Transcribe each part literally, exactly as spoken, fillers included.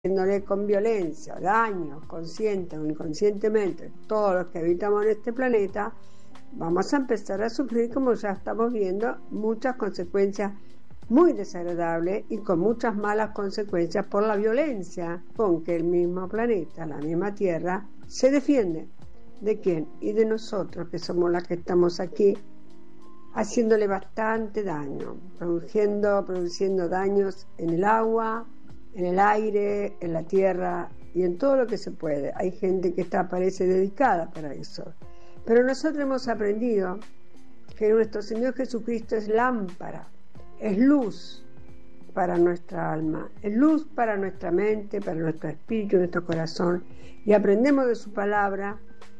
haciéndole con violencia, daño, consciente o inconscientemente, todos los que habitamos en este planeta, vamos a empezar a sufrir, como ya estamos viendo, muchas consecuencias muy desagradables y con muchas malas consecuencias por la violencia con que el mismo planeta, la misma Tierra, se defiende. ¿De quién? Y de nosotros, que somos las que estamos aquí, haciéndole bastante daño, produciendo, produciendo daños en el agua, en el aire, en la tierra y en todo lo que se puede. Hay gente que está, parece, dedicada para eso. Pero nosotros hemos aprendido que nuestro Señor Jesucristo es lámpara, es luz para nuestra alma, es luz para nuestra mente, para nuestro espíritu, nuestro corazón, y aprendemos de su palabra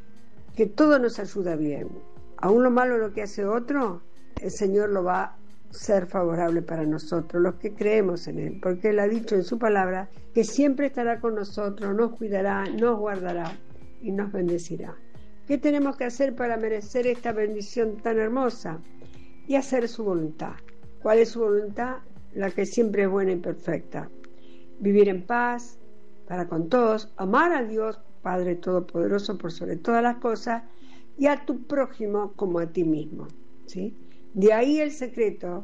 que todo nos ayuda bien. Aún lo malo lo que hace otro, el Señor lo va a ser favorable para nosotros, los que creemos en Él, porque Él ha dicho en su palabra que siempre estará con nosotros, nos cuidará, nos guardará y nos bendecirá. ¿Qué tenemos que hacer para merecer esta bendición tan hermosa? Y hacer su voluntad. ¿Cuál es su voluntad? La que siempre es buena y perfecta. Vivir en paz para con todos, amar a Dios, Padre Todopoderoso, por sobre todas las cosas, y a tu prójimo como a ti mismo, ¿sí? De ahí el secreto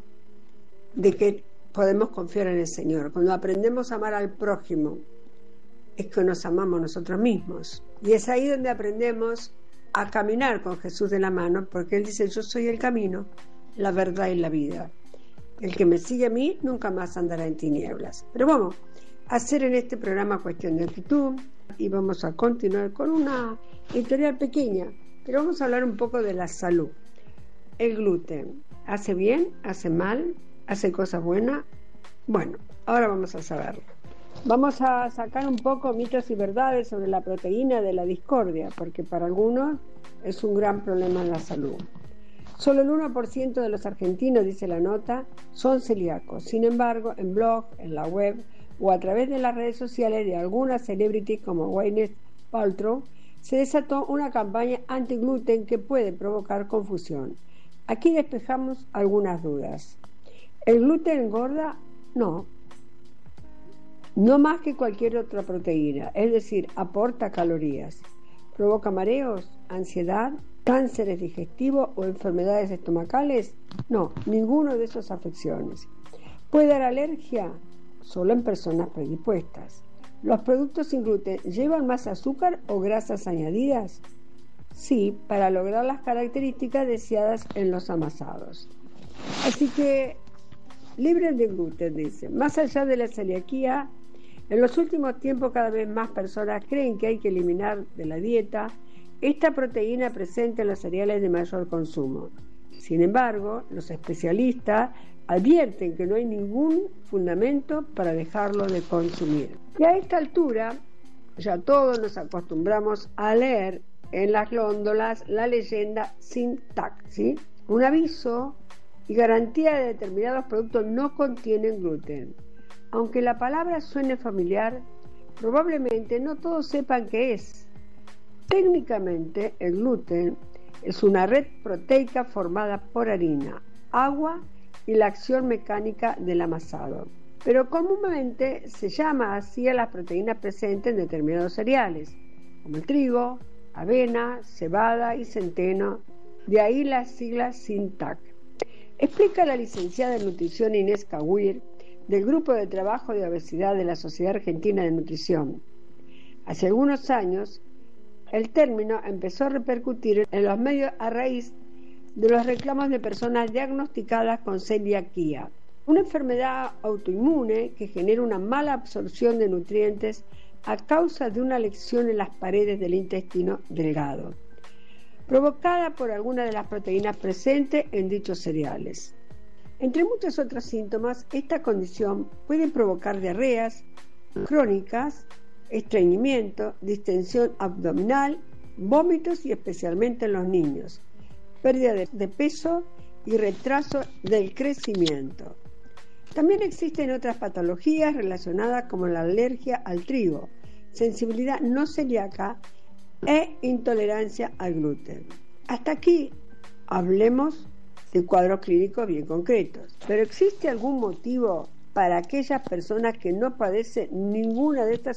de que podemos confiar en el Señor. Cuando aprendemos a amar al prójimo, es que nos amamos nosotros mismos. Y es ahí donde aprendemos a caminar con Jesús de la mano, porque Él dice: yo soy el camino, la verdad y la vida. El que me sigue a mí nunca más andará en tinieblas. Pero vamos a hacer en este programa Cuestión de Actitud, y vamos a continuar con una editorial pequeña, pero vamos a hablar un poco de la salud. El gluten, ¿hace bien? ¿Hace mal? ¿Hace cosas buenas? Bueno, ahora vamos a saberlo. Vamos a sacar un poco mitos y verdades sobre la proteína de la discordia, porque para algunos es un gran problema en la salud. Solo el uno por ciento de los argentinos, dice la nota, son celíacos. Sin embargo, en blog, en la web o a través de las redes sociales de algunas celebrities como Gwyneth Paltrow, se desató una campaña anti-gluten que puede provocar confusión. Aquí despejamos algunas dudas. ¿El gluten engorda? No. No más que cualquier otra proteína, es decir, aporta calorías. ¿Provoca mareos, ansiedad, cánceres digestivos o enfermedades estomacales? No, ninguno de esas afecciones. ¿Puede dar alergia? Solo en personas predispuestas. ¿Los productos sin gluten llevan más azúcar o grasas añadidas? Sí, para lograr las características deseadas en los amasados. Así que, libres de gluten, dice. Más allá de la celiaquía, en los últimos tiempos cada vez más personas creen que hay que eliminar de la dieta esta proteína presente en los cereales de mayor consumo. Sin embargo, los especialistas advierten que no hay ningún fundamento para dejarlo de consumir. Y a esta altura, ya todos nos acostumbramos a leer en las glóndolas la leyenda sin T A C, ¿sí? Un aviso y garantía de determinados productos no contienen gluten. Aunque la palabra suene familiar, probablemente no todos sepan qué es. Técnicamente, el gluten es una red proteica formada por harina, agua y la acción mecánica del amasado. Pero comúnmente se llama así a las proteínas presentes en determinados cereales, como el trigo, avena, cebada y centeno, de ahí las siglas sin T A C. Explica la licenciada en nutrición Inés Cahuir, del Grupo de Trabajo de Obesidad de la Sociedad Argentina de Nutrición. Hace algunos años, el término empezó a repercutir en los medios a raíz de los reclamos de personas diagnosticadas con celiaquía, una enfermedad autoinmune que genera una mala absorción de nutrientes a causa de una lesión en las paredes del intestino delgado, provocada por alguna de las proteínas presentes en dichos cereales. Entre muchos otros síntomas, esta condición puede provocar diarreas crónicas, estreñimiento, distensión abdominal, vómitos y especialmente en los niños, pérdida de, de peso y retraso del crecimiento. También existen otras patologías relacionadas como la alergia al trigo, sensibilidad no celíaca e intolerancia al gluten. Hasta aquí hablemos de cuadros clínicos bien concretos. ¿Pero existe algún motivo para aquellas personas que no padecen ninguna de estas